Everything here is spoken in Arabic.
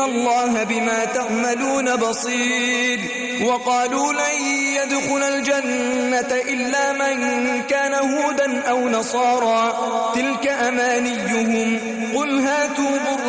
الله بما تعملون بصير. وقالوا لن يدخل الجنة إلا من كان هودا أو نصارى تلك أمانيهم قل هاتوا